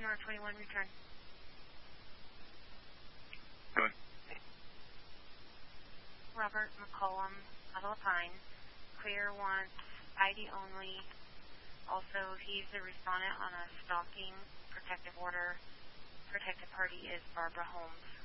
R21, return. Go ahead. Robert McCollum, Alpine. Clear wants ID only. Also, he's the respondent on a stalking protective order. Protected party is Barbara Holmes.